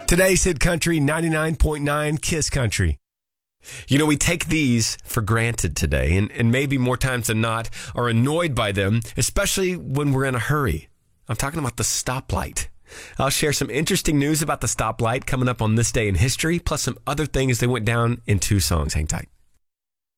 Today's Hit Country, 99.9 Kiss Country. You know, we take these for granted today, and maybe more times than not are annoyed by them, especially when we're in a hurry. I'm talking about the stoplight. I'll share some interesting news about the stoplight coming up on this day in history, plus some other things that went down in 2 songs. Hang tight.